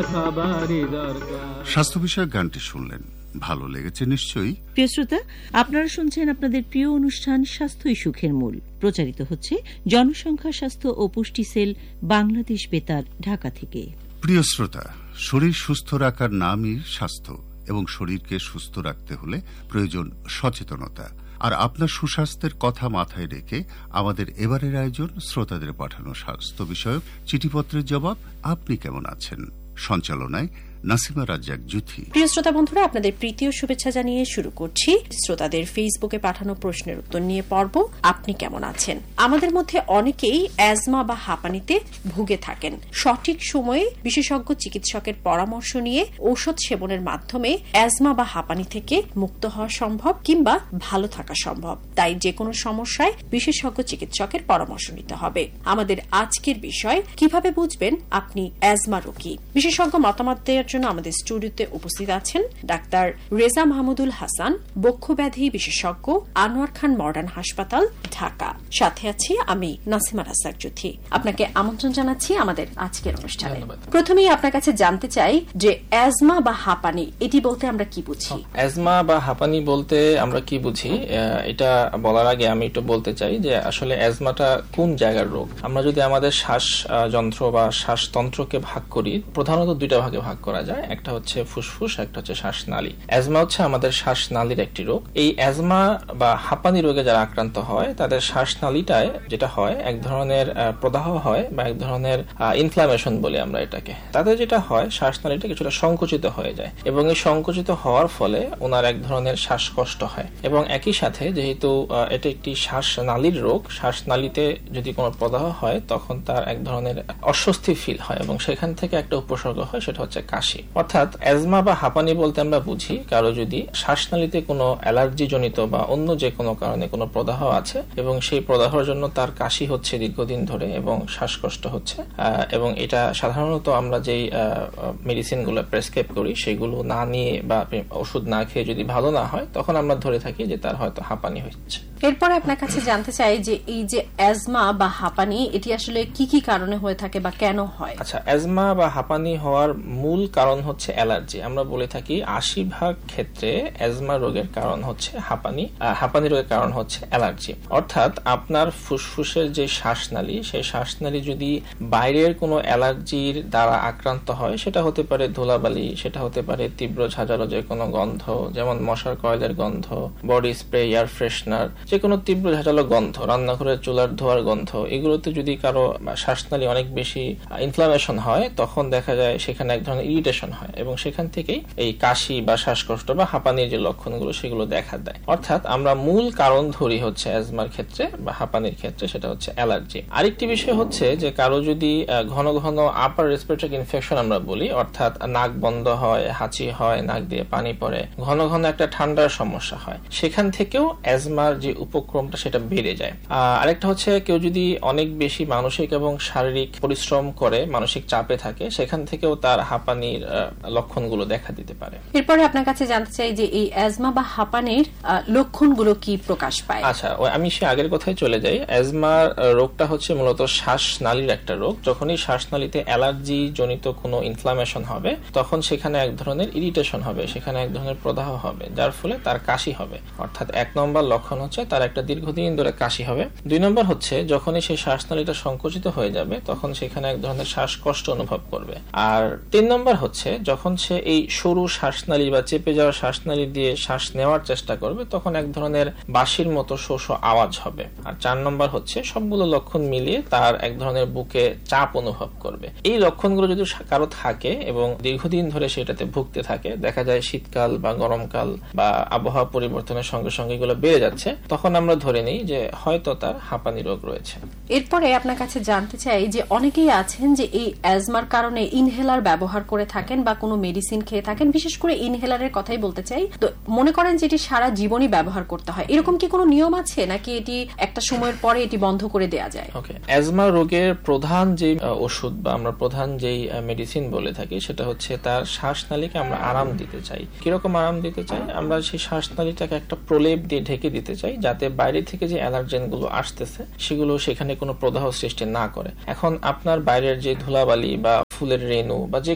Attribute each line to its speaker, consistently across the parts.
Speaker 1: স্বাস্থ্য বিষয়ক গানটি শুনলেন, ভালো লেগেছে নিশ্চয়ই।
Speaker 2: প্রিয় শ্রোতা, আপনারা শুনছেন আপনাদের প্রিয় অনুষ্ঠান স্বাস্থ্যই সুখের মূল। প্রচারিত হচ্ছে জনসংখ্যা স্বাস্থ্য ও পুষ্টি সেল, বাংলাদেশ বেতার, ঢাকা থেকে।
Speaker 1: প্রিয় শ্রোতা, শরীর সুস্থ রাখার নামই স্বাস্থ্য, এবং শরীরকে সুস্থ রাখতে হলে প্রয়োজন সচেতনতা। আর আপনার সুস্বাস্থ্যের কথা মাথায় রেখে আমাদের এবারের আয়োজন শ্রোতাদের পাঠানো স্বাস্থ্য বিষয়ক চিঠিপত্রের জবাব, আপনি কেমন আছেন, সঞ্চালনায় নাসিমা রাজ্জাক জুথি।
Speaker 3: প্রিয় শ্রোতা বন্ধুরা, আপনাদের প্রীতি ও শুভেচ্ছা জানিয়ে শুরু করছি শ্রোতাদের ফেসবুকে পাঠানো প্রশ্নের উত্তর নিয়ে পর্ব, আপনি কেমন আছেন। আমাদের মধ্যে অনেকেই অ্যাজমা বা হাঁপানিতে ভুগে থাকেন। সঠিক সময়ে বিশেষজ্ঞ চিকিৎসকের পরামর্শ নিয়ে ঔষধ সেবনের মাধ্যমে অ্যাজমা বা হাঁপানি থেকে মুক্ত হওয়া সম্ভব কিংবা ভালো থাকা সম্ভব। তাই যে কোনো সমস্যায় বিশেষজ্ঞ চিকিৎসকের পরামর্শ নিতে হবে। আমাদের আজকের বিষয়, কিভাবে বুঝবেন আপনি অ্যাজমা রোগী। বিশেষজ্ঞ মতামত দেওয়ার জন্য আমাদের স্টুডিওতে উপস্থিত আছেন ডাক্তার রেজা মাহমুদুল হাসান, বক্ষব্যাধি বিশেষজ্ঞ, আনোয়ার খান মডার্ন হাসপাতাল, ঢাকা। সাথে আছি আমি নাসিমা রাজ্জাক জুথি। আপনাকে আমন্ত্রণ জানাচ্ছি আমাদের আজকের অনুষ্ঠানে। প্রথমেই আপনার কাছে জানতে চাই যে অ্যাজমা বা হাঁপানি, এটি বলতে আমরা কি বুঝি?
Speaker 4: অ্যাজমা বা হাঁপানি বলতে আমরা কি বুঝি, এটা বলার আগে আমি একটু বলতে চাই যে আসলে অ্যাজমাটা কোন জায়গার রোগ। আমরা যদি আমাদের শ্বাস যন্ত্র বা শ্বাসতন্ত্রকে ভাগ করি, প্রধানত দুইটা ভাগে ভাগ করা যায়। একটা হচ্ছে ফুসফুস, একটা হচ্ছে শ্বাসনালী। অ্যাজমা হচ্ছে আমাদের শ্বাসনালীর একটি রোগ। এই অ্যাজমা বা হাঁপানি রোগে যারা আক্রান্ত হয়, তাদের শ্বাসনালীটায় যেটা হয়, এক ধরনের প্রদাহ হয় বা এক ধরনের ইনফ্লামেশন বলি আমরা এটাকে। তাদের যেটা হয়, শ্বাসনালীটা কিছুটা সংকুচিত হয়ে যায়, এবং এই সংকুচিত হওয়ার ফলে ওনার এক ধরনের শ্বাসকষ্ট হয়। এবং একই সাথে যেহেতু এটা একটি শ্বাসনালীর রোগ, শ্বাসনালীতে যদি কোনো প্রদাহ হয় তখন তার এক ধরনের অস্বস্তি ফিল হয়, এবং সেখান থেকে একটা উপসর্গ হয়, সেটা হচ্ছে কাশি। অর্থাৎ অ্যাজমা বা হাঁপানি বলতে আমরা বুঝি কারো যদি শ্বাসনালীতে কোনো অ্যালার্জি জনিত বা অন্য যে কোনো কারণে কোনো প্রদাহ আছে, এবং সেই প্রদাহের জন্য তার কাশি হচ্ছে দীর্ঘদিন ধরে এবং শ্বাসকষ্ট হচ্ছে, এবং এটা সাধারণত আমরা যেই মেডিসিনগুলো প্রেসক্রাইব করি সেগুলো না নিয়ে বা ওষুধ না খেয়ে যদি ভালো না হয়, তখন আমরা ধরে থাকি যে তার হয়তো হাঁপানি হচ্ছে।
Speaker 3: এরপরে আপনার কাছে জানতে চাই যে এই যে অ্যাজমা বা হাঁপানি, এটি আসলে কি কি কারণে হয়ে থাকে বা কেন হয়?
Speaker 4: আচ্ছা, অ্যাজমা বা হাঁপানি হওয়ার মূল কারণ হচ্ছে অ্যালার্জি। আমরা বলে থাকি 80% ক্ষেত্রে অ্যাজমা রোগের কারণ হচ্ছে হাঁপানি, হাঁপানি রোগের কারণ হচ্ছে অ্যালার্জি। অর্থাৎ আপনার ফুসফুসের যে শ্বাসনালী, সেই শ্বাসনালী যদি বাইরের কোনো অ্যালার্জির দ্বারা আক্রান্ত হয়, সেটা হতে পারে ধুলাবালি, সেটা হতে পারে তীব্র ঝাঁঝালো যে কোনো গন্ধ, যেমন মশার কয়েলের গন্ধ, বডি স্প্রে, এয়ার ফ্রেশনার, যে কোনো তীব্র ঝাঁঝালো গন্ধ, রান্নাঘরের চুলার ধোয়ার গন্ধ, এগুলোতে যদি কারো শ্বাসনালী অনেক বেশি ইনফ্লামেশন হয়, তখন দেখা যায় সেখানে এক ধরনের ইরিটেশন হয়, এবং সেখান থেকেই এই কাশি বা শ্বাসকষ্ট বা হাঁপানির যে লক্ষণগুলো সেগুলো দেখা দেয়। অর্থাৎ আমরা মূল কারণ ধরি হচ্ছে অ্যাজমার ক্ষেত্রে বা হাঁপানির ক্ষেত্রে সেটা হচ্ছে অ্যালার্জি। আরেকটি বিষয় হচ্ছে যে কারো যদি ঘন ঘন আপার রেসপিরেটরি ইনফেকশন আমরা বলি, অর্থাৎ নাক বন্ধ হয়, হাঁচি হয়, নাক দিয়ে পানি পড়ে, ঘন ঘন একটা ঠান্ডার সমস্যা হয়, সেখান থেকেও অ্যাজমার যে উপক্রমটা সেটা বেড়ে যায়। আরেকটা হচ্ছে কেউ যদি অনেক বেশি মানসিক এবং শারীরিক পরিশ্রম করে, মানসিক চাপে থাকে, সেখান থেকেও তার হাঁপানির লক্ষণগুলো দেখা দিতে পারে।
Speaker 3: এরপরে আপনার কাছে জানতে চাই যে এই অ্যাজমা বা হাঁপানির লক্ষণগুলো কি প্রকাশ পায়?
Speaker 4: আচ্ছা, আমি সে আগের কথায় চলে যাই। অ্যাজমা রোগটা হচ্ছে মূলত শ্বাসনালীর একটা রোগ। যখনই শ্বাসনালীতে অ্যালার্জি জনিত কোনো ইনফ্লামেশন হবে, তখন সেখানে এক ধরনের ইরিটেশন হবে, সেখানে এক ধরনের প্রদাহ হবে, যার ফলে তার কাশি হবে। অর্থাৎ 1 নম্বর লক্ষণ হচ্ছে তার একটা দীর্ঘদিন ধরে কাশি হবে। 2 নম্বর হচ্ছে যখনই সেই শ্বাসনালীটা সংকুচিত হয়ে যাবে, তখন সেখানে এক ধরনের শ্বাসকষ্ট অনুভব করবে। আর 3 নম্বর হচ্ছে যখন সে এই সরু শ্বাসনালী বা চেপে যাওয়া শ্বাসনালী দিয়ে শ্বাস নেওয়ার চেষ্টা করবে, তখন এক ধরনের বাঁশির মতো শো শো আওয়াজ হবে। আর 4 নম্বর হচ্ছে সবগুলো লক্ষণ মিলিয়ে তার এক ধরনের বুকে চাপ অনুভব করবে। এই লক্ষণগুলো যদি কারো থাকে এবং দীর্ঘদিন ধরে সেটাতে ভুগতে থাকে, দেখা যায় শীতকাল বা গরমকাল বা আবহাওয়া পরিবর্তনের সঙ্গে সঙ্গে এগুলো বেড়ে যাচ্ছে, তখন আমরা ধরে নিই যে হয়তো তার হাঁপানি রোগ রয়েছে।
Speaker 3: এরপরে আপনার কাছে জানতে চাই যে অনেকেই আছেন যে এই অ্যাজমার কারণে ইনহেলার ব্যবহার করে থাকেন বা কোনো মেডিসিন খেয়ে থাকেন, বিশেষ করে ইনহেলারের কথাই বলতে চাই। তো মনে করেন যে এটি সারা জীবনই ব্যবহার করতে হয়, এরকম কি কোনো নিয়ম আছে, নাকি এটি একটা সময়ের পরে এটি বন্ধ করে দেয়া যায়?
Speaker 4: ওকে, অ্যাজমা রোগের প্রধান যে ওষুধ বা আমরা প্রধান যেই মেডিসিন বলে থাকি, সেটা হচ্ছে তার শ্বাসনালীকে আমরা আরাম দিতে চাই। কিরকম আরাম দিতে চাই? আমরা সেই শ্বাসনালীটাকে একটা প্রলেপ দিয়ে ঢেকে দিতে চাই, যাতে বাইরে থেকে যে অ্যালার্জেন গুলো আসতেছে সেগুলো সেখানে কোনো প্রদাহ সৃষ্টি না করে। এখন আপনার বাইরের যে ধুলাবালি বা ফুলের রেণু বা যে কোনো তীব্র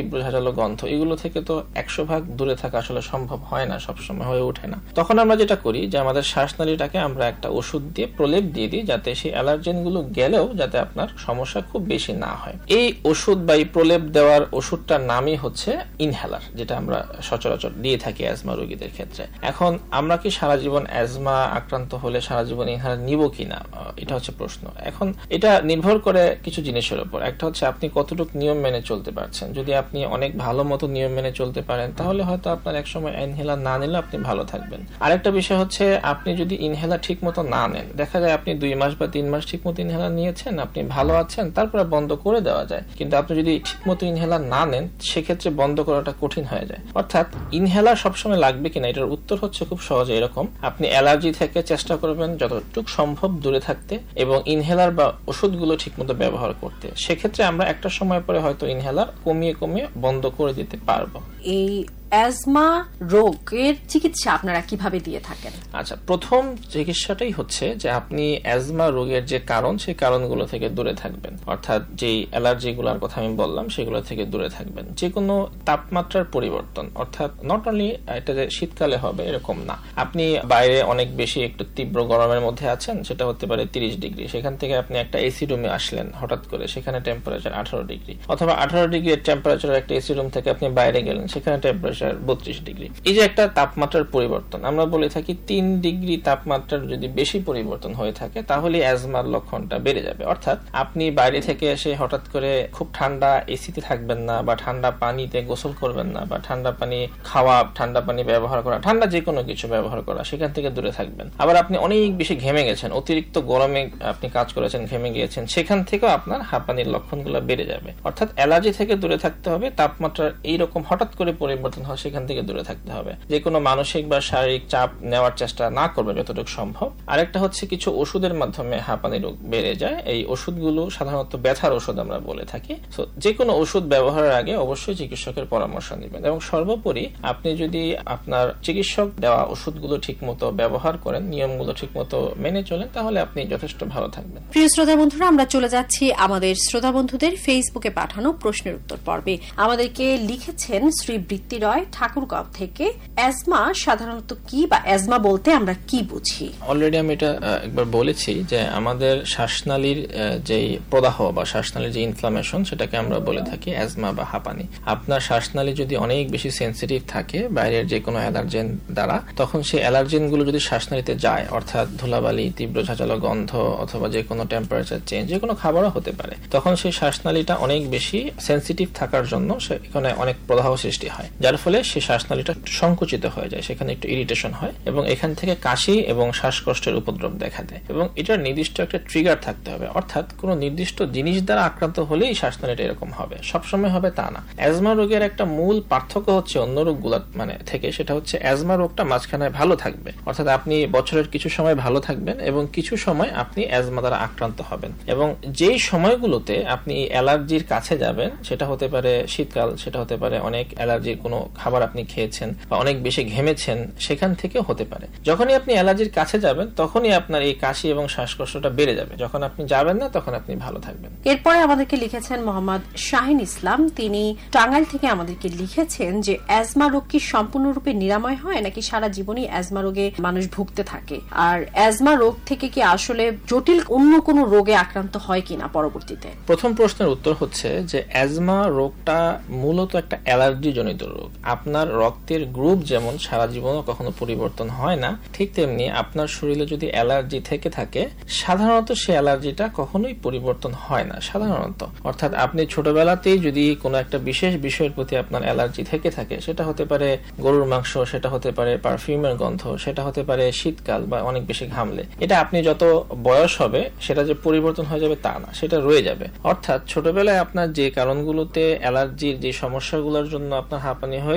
Speaker 4: তীব্র ঝাঁঝালো গন্ধ, এগুলো থেকে তো 100% দূরে থাকা আসলে সম্ভব হয় না, সবসময় হয়ে ওঠে না। তখন আমরা যেটা করি যে আমাদের শ্বাসনালীটাকে আমরা একটা ওষুধ দিয়ে প্রলেপ দিয়ে দিই, যাতে সেই অ্যালার্জেন গুলো গেলেও যাতে আপনার সমস্যা খুব বেশি না হয়। এই ওষুধ বা এই প্রলেপ দেওয়ার ওষুধটার নামই হচ্ছে ইনহেলার, যেটা আমরা সচরাচর দিয়ে থাকি অ্যাজমা রোগীদের ক্ষেত্রে। এখন আমরা কি সারা জীবন অ্যাজমা আক্রান্ত হলে সারা জীবন ইনহেলার নিব কিনা, এটা হচ্ছে প্রশ্ন। এখন এটা নির্ভর করে কিছু জিনিসের উপর। একটা হচ্ছে আপনি কতটুকু নিয়ম মেনে চলতে পারছেন। যদি আপনি অনেক ভালো মতো নিয়ম মেনে চলতে পারেন তাহলে হয়তো আপনার একসময় ইনহেলার না নিলে আপনি ভালো থাকবেন। আরেকটা বিষয় হচ্ছে আপনি যদি ইনহেলার ঠিক মতো না নেন, দেখা যায় আপনি 2 মাস বা 3 মাস ঠিক মতো ইনহেলার নিয়েছেন, আপনি ভালো আছেন, তারপরে বন্ধ করে দেওয়া যায়। কিন্তু আপনি যদি ঠিক মতো ইনহেলার না নেন সেক্ষেত্রে বন্ধ করাটা কঠিন হয়ে যায়। অর্থাৎ ইনহেলার সবসময় লাগবে কিনা এটার উত্তর হচ্ছে খুব সহজে এরকম, আপনি অ্যালার্জি থেকে চেষ্টা করবেন যতটুকু সম্ভব দূরে থাকতে এবং ইনহেলার বা ওষুধগুলো ঠিকমতো ব্যবহার করতে। সেক্ষেত্রে আমরা একটা সময় পরে হয়তো ইনহেলার কমিয়ে কমিয়ে বন্ধ করে দিতে পারবো।
Speaker 3: এই অ্যাজমা রোগের চিকিৎসা আপনারা কিভাবে দিয়ে থাকেন?
Speaker 4: আচ্ছা, প্রথম চিকিৎসাটাই হচ্ছে যে আপনি অ্যাজমা রোগের যে কারণ, সেই কারণগুলো থেকে দূরে থাকবেন। অর্থাৎ যেই অ্যালার্জিগুলোর কথা আমি বললাম সেগুলো থেকে দূরে থাকবেন। যে কোনো তাপমাত্রার পরিবর্তন, অর্থাৎ নট অনলি এটা যে শীতকালে হবে এরকম না, আপনি বাইরে অনেক বেশি একটু তীব্র গরমের মধ্যে আছেন, সেটা হতে পারে 30 ডিগ্রি, সেখান থেকে আপনি একটা এসি রুমে আসলেন হঠাৎ করে, সেখানে টেম্পারেচার 18 ডিগ্রি, অথবা 18 ডিগ্রি টেম্পারেচার একটা এসি রুম থেকে আপনি বাইরে গেলেন, সেখানে টেম্পারেচার 32 ডিগ্রি। এই যে একটা তাপমাত্রার পরিবর্তন, আমরা বলে থাকি 3 ডিগ্রি তাপমাত্রার যদি বেশি পরিবর্তন হয়ে থাকে তাহলে অ্যাজমার লক্ষণটা বেড়ে যাবে। অর্থাৎ আপনি বাইরে থেকে এসে হঠাৎ করে খুব ঠান্ডা এসিতে থাকবেন না, বা ঠান্ডা পানিতে গোসল করবেন না, বা ঠান্ডা পানি খাওয়া, ঠান্ডা পানি ব্যবহার করা, ঠান্ডা যে কোনো কিছু ব্যবহার করা, সেখান থেকে দূরে থাকবেন। আবার আপনি অনেক বেশি ঘেমে গেছেন, অতিরিক্ত গরমে আপনি কাজ করেছেন, ঘেমে গিয়েছেন, সেখান থেকেও আপনার হাঁপানির লক্ষণগুলো বেড়ে যাবে। অর্থাৎ অ্যালার্জি থেকে দূরে থাকতে হবে, তাপমাত্রার এইরকম হঠাৎ করে পরিবর্তন হয় সেখান থেকে দূরে থাকতে হবে। যে কোনো মানসিক বা শারীরিক চাপ নেওয়ার চেষ্টা না করবে যতটুকু সম্ভব। আরেকটা হচ্ছে কিছু ওষুধের মাধ্যমে হাঁপানি রোগ বেড়ে যায়। এই ওষুধগুলো সাধারণত ব্যথার ওষুধ আমরা বলে থাকি। যে কোনো ওষুধ ব্যবহারের আগে অবশ্যই চিকিৎসকের পরামর্শ নেবেন, এবং সর্বোপরি আপনি যদি আপনার চিকিৎসক দেওয়া ওষুধগুলো ঠিকমতো ব্যবহার করেন, নিয়মগুলো ঠিকমতো মেনে চলেন, তাহলে আপনি যথেষ্ট ভালো থাকবেন।
Speaker 3: প্রিয় শ্রোতা বন্ধুরা, আমরা চলে যাচ্ছি আমাদের শ্রোতা বন্ধুদের ফেসবুকে পাঠানো প্রশ্নের উত্তর পর্বে। আমাদেরকে লিখেছেন শ্রী বৃত্তি রয় ঠাকুরগাঁও থেকে, অ্যাজমা সাধারণত কি, বা অ্যাজমা বলতে আমরা কি বুঝি?
Speaker 4: অলরেডি আমি এটা একবার বলেছি যে আমাদের শ্বাসনালীর যে প্রদাহ বা শ্বাসনালীর যে ইনফ্লামেশন, সেটাকে আমরা বলে থাকি অ্যাজমা বা হাঁপানি। আপনার শ্বাসনালী যদি অনেক বেশি সেন্সিটিভ থাকে বাইরের যে কোনো অ্যালার্জেন দ্বারা, তখন সেই অ্যালার্জেন গুলো যদি শ্বাসনালীতে যায়, অর্থাৎ ধুলাবালি, তীব্র ঝাঁঝালো গন্ধ, অথবা যে কোনো টেম্পারেচার চেঞ্জ, যে কোনো খাবারও হতে পারে, তখন সেই শ্বাসনালীটা অনেক বেশি সেন্সিটিভ থাকার জন্য সেখানে অনেক প্রদাহ সৃষ্টি হয়, যার ফলে সেই শ্বাসনালীটা সংকুচিত হয়ে যায়, সেখানে একটু ইরিটেশন হয়, এবং এখান থেকে কাশি এবং শ্বাসকষ্টের উপদ্রব দেখা দেয়। এবং এটার নির্দিষ্ট একটা ট্রিগার থাকতে হবে, অর্থাৎ কোনো নির্দিষ্ট জিনিস দ্বারা আক্রান্ত হলেই শ্বাসনালীটা এরকম হবে, সবসময় হবে তা না। অ্যাজমা রোগের একটা মূল পার্থক্য হচ্ছে অন্য রোগগুলোর থেকে, সেটা হচ্ছে অ্যাজমা রোগটা মাঝখানে ভালো থাকবে, অর্থাৎ আপনি বছরের কিছু সময় ভালো থাকবেন এবং কিছু সময় আপনি অ্যাজমা দ্বারা আক্রান্ত হবেন। এবং যেই সময়গুলোতে আপনি অ্যালার্জির কাছে যাবেন, সেটা হতে পারে শীতকাল, সেটা হতে পারে অনেক অ্যালার্জির কোনো খাবার আপনি খেয়েছেন বা অনেক বেশি ঘেমেছেন, সেখান থেকেও হতে পারে। যখনই আপনি অ্যালার্জির কাছে যাবেন তখনই আপনার এই কাশি এবং শ্বাসকষ্টটা বেড়ে যাবে, যখন আপনি যাবেন না তখন আপনি ভালো থাকবেন।
Speaker 3: এরপরে আমাদেরকে লিখেছেন মোহাম্মদ শাহিন ইসলাম, তিনি টাঙ্গাইল থেকে আমাদেরকে লিখেছেন যে অ্যাজমা রোগ কি সম্পূর্ণরূপে নিরাময় হয়, নাকি সারা জীবনই অ্যাজমা রোগে মানুষ ভুগতে থাকে? আর অ্যাজমা রোগ থেকে কি আসলে জটিল অন্য কোনো রোগে আক্রান্ত হয় কিনা পরবর্তীতে?
Speaker 4: প্রথম প্রশ্নের উত্তর হচ্ছে যে অ্যাজমা রোগটা মূলত একটা অ্যালার্জি জনিত রোগ। আপনার রক্তের গ্রুপ যেমন সারা জীবনও কখনো পরিবর্তন হয় না, ঠিক তেমনি আপনার শরীরে যদি অ্যালার্জি থেকে থাকে, সাধারণত সে অ্যালার্জিটা কখনোই পরিবর্তন হয় না সাধারণত। অর্থাৎ আপনি ছোটবেলাতেই যদি কোনো একটা বিশেষ বিষয়ের প্রতি আপনার অ্যালার্জি থেকে থাকে, সেটা হতে পারে গরুর মাংস, সেটা হতে পারে পারফিউমের গন্ধ, সেটা হতে পারে শীতকাল বা অনেক বেশি ঘামলে, এটা আপনি যত বয়স হবে সেটা যে পরিবর্তন হয়ে যাবে তা না, সেটা রয়ে যাবে। অর্থাৎ ছোটবেলায় আপনার যে কারণগুলোতে অ্যালার্জির যে সমস্যাগুলোর জন্য আপনার হাঁপানি হয়ে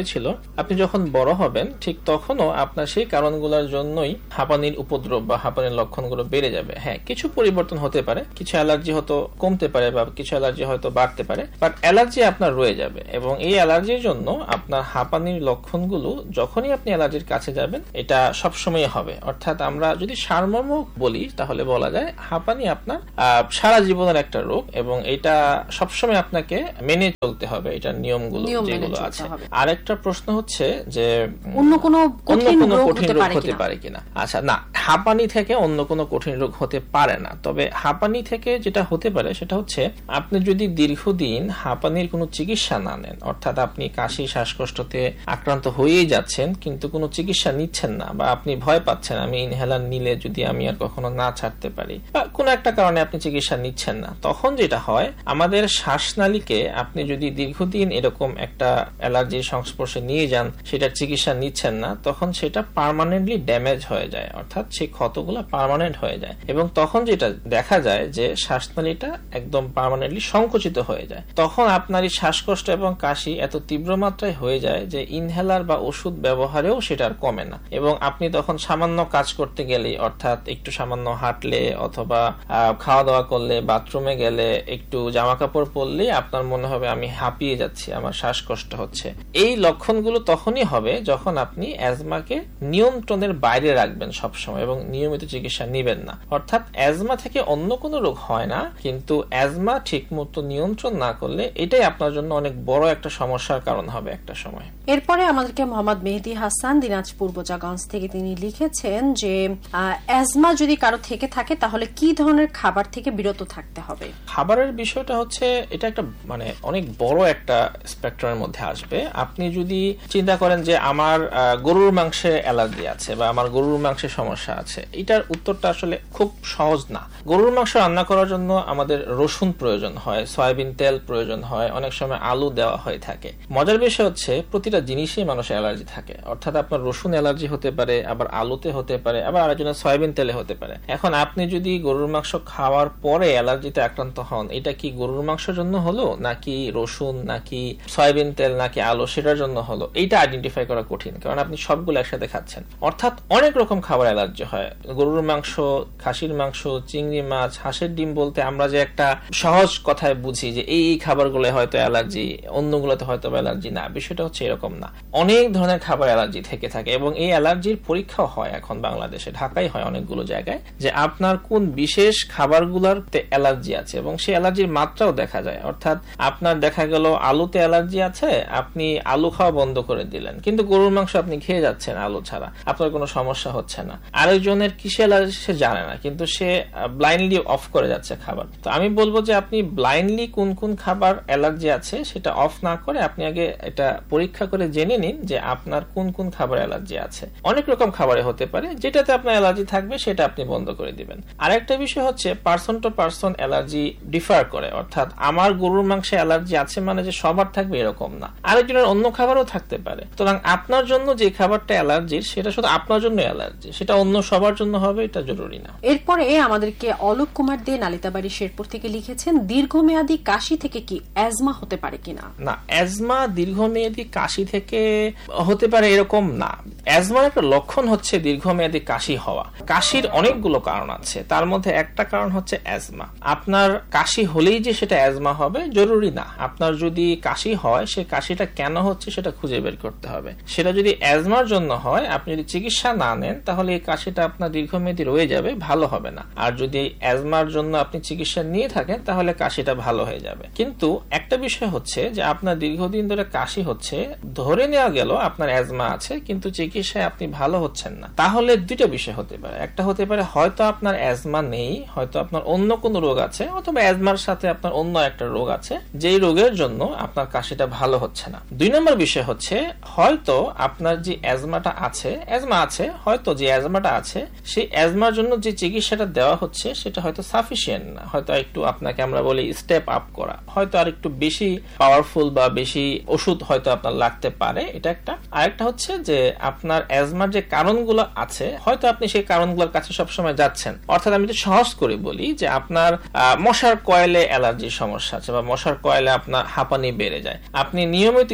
Speaker 4: হয়েছিল, আপনি যখন বড় হবেন ঠিক তখনও আপনার সেই কারণগুলোর জন্যই হাঁপানির উপদ্রব বা হাঁপানির লক্ষণগুলো বেড়ে যাবে। হ্যাঁ, কিছু পরিবর্তন হতে পারে, কিছু অ্যালার্জি হয়তো কমতে পারে বা কিছু অ্যালার্জি হয়তো বাড়তে পারে, বাট অ্যালার্জি আপনার রয়ে যাবে এবং এই অ্যালার্জির জন্য আপনার হাঁপানির লক্ষণগুলো যখনই আপনি অ্যালার্জির কাছে যাবেন এটা সবসময় হবে। অর্থাৎ আমরা যদি সারমর্ম বলি তাহলে বলা যায় হাঁপানি আপনার সারা জীবনের একটা রোগ এবং এটা সবসময় আপনাকে মেনে চলতে হবে, এটার নিয়মগুলো যেগুলো আছে। আরেকটা প্রশ্ন হচ্ছে যে
Speaker 3: অন্য কোনো কঠিন রোগ
Speaker 4: হতে পারে কিনা। আচ্ছা, না, হাঁপানি থেকে অন্য কোনো কঠিন রোগ হতে পারে না। তবে হাঁপানি থেকে যেটা হতে পারে সেটা হচ্ছে আপনি যদি দীর্ঘদিন হাঁপানির কোনো চিকিৎসা না নেন, অর্থাৎ আপনি কাশি শ্বাসকষ্টতে আক্রান্ত হয়েই যাচ্ছেন কিন্তু কোনো চিকিৎসা নিচ্ছেন না, বা আপনি ভয় পাচ্ছেন আমি ইনহেলার নিলে যদি আমি আর কখনো না ছাড়তে পারি, বা কোনো একটা কারণে আপনি চিকিৎসা নিচ্ছেন না, তখন যেটা হয় আমাদের শ্বাসনালীকে আপনি যদি দীর্ঘদিন এরকম একটা অ্যালার্জির সংস্পর্শে নিয়ে যান, সেটার চিকিৎসা নিচ্ছেন না, তখন সেটা পার্মানেন্টলি ড্যামেজ হয়ে যায়, অর্থাৎ সেই ক্ষতগুলো পার্মানেন্ট হয়ে যায় এবং তখন যেটা দেখা যায় যে শ্বাসনালীটা একদম পার্মানেন্টলি সংকুচিত হয়ে যায়। তখন আপনার এই শ্বাসকষ্ট এবং কাশি এত তীব্র মাত্রায় হয়ে যায় যে ইনহেলার বা ওষুধ ব্যবহারেও সেটা আর কমে না এবং আপনি তখন সামান্য কাজ করতে গেলেই, অর্থাৎ একটু সামান্য হাঁটলে অথবা খাওয়া দাওয়া করলে, বাথরুমে গেলে, একটু জামা কাপড় পরলেই আপনার মনে হবে আমি হাঁপিয়ে যাচ্ছি, আমার শ্বাসকষ্ট হচ্ছে। এই লক্ষণগুলো তখনই হবে যখন আপনি অ্যাজমাকে নিয়ন্ত্রণের বাইরে রাখবেন সবসময় এবং নিয়মিত চিকিৎসা নেবেন না। অর্থাৎ অ্যাজমা থেকে অন্য কোনো রোগ হয় না, কিন্তু অ্যাজমা ঠিক মতো নিয়ন্ত্রণ না করলে এটাই আপনার জন্য অনেক বড় একটা সমস্যার কারণ হবে একটা সময়।
Speaker 3: এরপরে আমাদেরকে মোহাম্মদ মেহেদী হাসান দিনাজপুর বোচাগঞ্জ থেকে তিনি লিখেছেন যে অ্যাজমা যদি কারো থেকে থাকে তাহলে কি ধরনের খাবার থেকে বিরত থাকতে হবে?
Speaker 4: খাবারের বিষয়টা হচ্ছে এটা একটা অনেক বড় একটা স্পেকট্রামের মধ্যে আসবে। আপনি যদি চিন্তা করেন যে আমার গরুর মাংসে অ্যালার্জি আছে বা আমার গরুর মাংসের সমস্যা আছে, এটার উত্তরটা আসলে খুব সহজ না। গরুর মাংস রান্না করার জন্য আমাদের রসুন প্রয়োজন হয়, সয়াবিন তেল প্রয়োজন হয়, অনেক সময় আলু দেওয়া হয়ে থাকে। মজার বিষয় হচ্ছে প্রতিটা জিনিসই মানুষের অ্যালার্জি থাকে, অর্থাৎ আপনার রসুন অ্যালার্জি হতে পারে, আবার আলুতে হতে পারে, আবার আরেকজনের সয়াবিন তেলে হতে পারে। এখন আপনি যদি গরুর মাংস খাওয়ার পরে অ্যালার্জিতে আক্রান্ত হন, এটা কি গরুর মাংসের জন্য হলো নাকি রসুন নাকি সয়াবিন তেল নাকি আলু সেটার জন্য হলো, এইটা আইডেন্টিফাই করা কঠিন, কারণ আপনি সবগুলো একসাথে খাচ্ছেন। অর্থাৎ অনেক রকম খাবার অ্যালার্জি হয়, গরুর মাংস, খাসির মাংস, চিংড়ি মাছ, হাঁসের ডিম বলতে আমরা যে একটা সহজ কথায় বুঝি যে এই খাবারগুলো হয়তো অ্যালার্জি, অন্যগুলোতে হয়তো অ্যালার্জি না, বিষয়টা হচ্ছে এরকম না। অনেক ধরনের খাবার অ্যালার্জি থেকে থাকে এবং এই অ্যালার্জির পরীক্ষাও হয় এখন বাংলাদেশে, ঢাকায় হয় অনেকগুলো জায়গায়, যে আপনার কোন বিশেষ খাবারগুলোতে অ্যালার্জি আছে এবং সেই অ্যালার্জির মাত্রাও দেখা যায়। অর্থাৎ আপনার দেখা গেল আলুতে অ্যালার্জি আছে, আপনি আলু খাওয়া বন্ধ করে দিলেন, কিন্তু গরুর মাংস আপনি খেয়ে যাচ্ছেন আলু ছাড়া, আপনার কোনো সমস্যা হচ্ছে না। আরেকজনের কিসে অ্যালার্জি সে জানে না, কিন্তু সে ব্লাইন্ডলি অফ করে যাচ্ছে খাবার। তো আমি বলবো যে আপনি ব্লাইন্ডলি কোন কোন খাবার অ্যালার্জি আছে সেটা অফ না করে আপনি আগে এটা পরীক্ষা করে জেনে নিন যে আপনার কোন কোন খাবার অ্যালার্জি আছে। অনেক রকম খাবারে হতে পারে, যেটাতে আপনার অ্যালার্জি থাকবে সেটা আপনি বন্ধ করে দিবেন। আরেকটা বিষয় হচ্ছে person to person allergy differ করে, অর্থাৎ আমার গরুর মাংসে অ্যালার্জি আছে মানে যে সবার থাকবে এরকম না, আরেকজনের অন্য খাবারও থাকতে পারে। সুতরাং আপনার জন্য যে খাবারটা অ্যালার্জির সেটা শুধু আপনার জন্য অ্যালার্জি, সেটা অন্য সবার জন্য হবে এটা জরুরি না।
Speaker 3: এরপরে আমাদেরকে অলোক কুমার দে নালিতাবাড়ি শেরপুর থেকে লিখেছেন দীর্ঘমেয়াদী কাশি থেকে কি অ্যাজমা হতে পারে কিনা?
Speaker 4: না, অ্যাজমা দীর্ঘমেয়াদী কাশি থেকে হতে পারে এরকম না। অ্যাজমার একটা লক্ষণ হচ্ছে দীর্ঘমেয়াদী কাশি হওয়া। কাশির অনেকগুলো কারণ আছে, তার মধ্যে একটা কারণ হচ্ছে অ্যাজমা। আপনার কাশি হলেই যে সেটা অ্যাজমা হবে জরুরি না। আপনার যদি কাশি হয় সে কাশিটা কেন হচ্ছে সেটা খুঁজে বের করতে হবে। সেটা যদি অ্যাজমার জন্য হয়, আপনি যদি চিকিৎসা না নেন তাহলে এই কাশিটা আপনার দীর্ঘমেয়াদী রয়ে যাবে, ভালো হবে না। আর যদি অ্যাজমার জন্য আপনি চিকিৎসা নিয়ে থাকেন তাহলে কাশিটা ভালো হয়ে যাবে। কিন্তু একটা বিষয় হচ্ছে যে আপনার দীর্ঘদিন ধরে কাশি হচ্ছে, ধরে নেওয়া গেল আপনার অ্যাজমা আছে কিন্তু চিকিৎসায় আপনি ভালো হচ্ছেন না, তাহলে দুইটা বিষয় হতে পারে। একটা হতে পারে হয়তো আপনার অ্যাজমা নেই, হয়তো আপনার অন্য কোনো রোগ আছে, অথবা অ্যাজমার সাথে আপনার অন্য একটা রোগ আছে যেই রোগের জন্য আপনার কাশিটা ভালো হচ্ছে না। দুই নম্বর বিষয় হচ্ছে হয়তো আপনার যে অ্যাজমাটা আছে, অ্যাজমা আছে, হয়তো যে অ্যাজমাটা আছে সেই অ্যাজমার জন্য যে চিকিৎসাটা দেওয়া হচ্ছে সেটা হয়তো সাফিসিয়েন্ট না, হয়তো একটু আপনাকে আমরা বলি স্টেপ আপ করা, হয়তো আর একটু বেশি পাওয়ারফুল বা বেশি ওষুধ হয়তো আপনার লাগতে পারে, এটা একটা। আরেকটা হচ্ছে যে আপনার অ্যাজমার যে কারণগুলো আছে হয়তো আপনি সেই কারণগুলোর কাছে সবসময় যাচ্ছেন। অর্থাৎ আমি যদি সহজ করে বলি যে আপনার মশার কয়েলে অ্যালার্জির সমস্যা আছে বা মশার কয়েলে আপনার হাঁপানি বেড়ে যায়, আপনি নিয়মিত ইনহেলার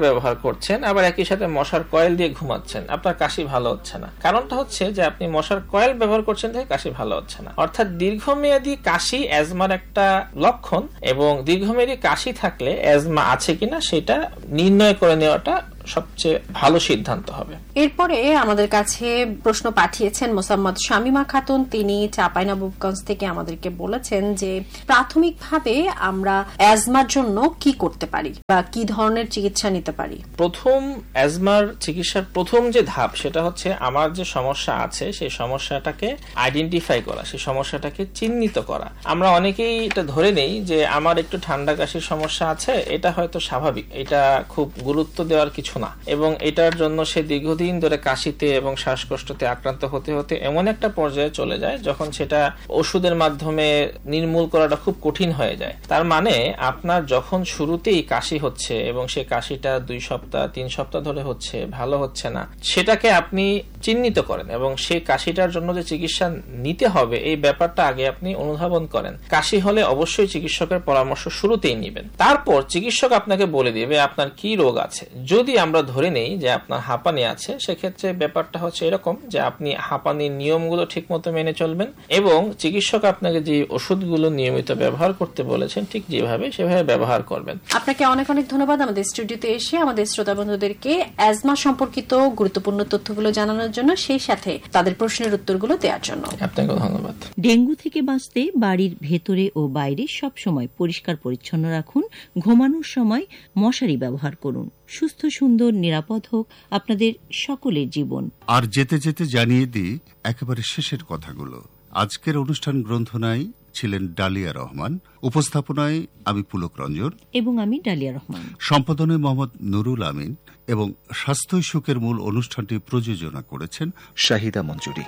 Speaker 4: ব্যবহার করছেন, আবার একই সাথে মশার কয়েল দিয়ে ঘুমাচ্ছেন, আপনার কাশি ভালো হচ্ছে না। কারণটা হচ্ছে যে আপনি মশার কয়েল ব্যবহার করছেন থেকে কাশি ভালো হচ্ছে না। অর্থাৎ দীর্ঘমেয়াদী কাশি অ্যাজমার একটা লক্ষণ, এবং দীর্ঘমেয়াদী কাশি থাকলে অ্যাজমা আছে কিনা সেটা নির্ণয় করে নেওয়াটা সবচেয়ে ভালো সিদ্ধান্ত হবে।
Speaker 3: এরপরে আমাদের কাছে প্রশ্ন পাঠিয়েছেন মোসাম্মদ শামিমা খাতুন। তিনি চাঁপাইনবাবগঞ্জ থেকে আমাদেরকে বলেছেন যে প্রাথমিকভাবে আমরা অ্যাজমার জন্য কি করতে পারি বা কি ধরনের চিকিৎসা নিতে পারি।
Speaker 4: প্রথম অ্যাজমার চিকিৎসার প্রথম যে ধাপ সেটা হচ্ছে আমার যে সমস্যা আছে সেই সমস্যাটাকে আইডেন্টিফাই করা, সেই সমস্যাটাকে চিহ্নিত করা। আমরা অনেকেই এটা ধরে নেই যে আমার একটু ঠান্ডা কাশির সমস্যা আছে, এটা হয়তো স্বাভাবিক, এটা খুব গুরুত্ব দেওয়ার কিছু না, এবং এটার জন্য সে দীর্ঘদিন ধরে কাশিতে এবং শ্বাসকষ্টতে আক্রান্ত হতে হতে এমন একটা পর্যায়ে চলে যায় যখন সেটা ওষুধের মাধ্যমে নির্মূল করাটা খুব কঠিন হয়ে যায়। তার মানে আপনার যখন শুরুতেই কাশি হচ্ছে এবং সে কাশিটা 2 সপ্তাহ 3 সপ্তাহ ধরে হচ্ছে, ভালো হচ্ছে না, সেটাকে আপনি চিহ্নিত করেন এবং সেই কাশিটার জন্য যে চিকিৎসা নিতে হবে এই ব্যাপারটা আগে আপনি অনুধাবন করেন। কাশি হলে অবশ্যই চিকিৎসকের পরামর্শ শুরুতেই নেবেন, তারপর চিকিৎসক আপনাকে বলে দেবে আপনার কি রোগ আছে। যদি আমরা ধরে নেই যে আপনার হাঁপানি আছে, সেক্ষেত্রে ব্যাপারটা হচ্ছে এরকম যে আপনি হাঁপানির নিয়মগুলো ঠিক মতো মেনে চলবেন এবং চিকিৎসক আপনাকে যে ওষুধগুলো নিয়মিত ব্যবহার করতে বলেছেন ঠিক যেভাবে সেভাবে ব্যবহার করবেন।
Speaker 3: আপনাকে অনেক অনেক ধন্যবাদ আমাদের স্টুডিওতে এসে আমাদের শ্রোতা বন্ধুদেরকে অ্যাজমা সম্পর্কিত গুরুত্বপূর্ণ তথ্যগুলো জানানোর জন্য, সেই সাথে তাদের প্রশ্নের উত্তরগুলো দেওয়ার জন্য।
Speaker 4: আপনাকে ধন্যবাদ।
Speaker 2: ডেঙ্গু থেকে বাঁচতে বাড়ির ভেতরে ও বাইরে সবসময় পরিষ্কার পরিচ্ছন্ন রাখুন। ঘুমানোর সময় মশারি ব্যবহার করুন। সুস্থ, সুন্দর, নিরাপদ হোক আপনাদের সকলের জীবন।
Speaker 1: আর যেতে যেতে জানিয়ে দিই একেবারে শেষের কথাগুলো। আজকের অনুষ্ঠান গ্রন্থনায় ছিলেন ডালিয়া রহমান, উপস্থাপনায় আমি পুলক রঞ্জন
Speaker 2: এবং আমি ডালিয়া রহমান,
Speaker 1: সম্পাদনে মোহাম্মদ নুরুল আমিন, এবং স্বাস্থ্যই সুখের মূল অনুষ্ঠানটি প্রযোজনা করেছেন
Speaker 5: শাহিদা মঞ্জুরি।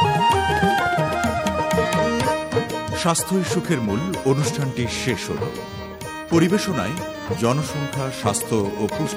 Speaker 6: স্বাস্থ্যই সুখের মূল অনুষ্ঠানটি শেষ হল। পরিবেশনায় জনসংখ্যা, স্বাস্থ্য ও পুষ্টি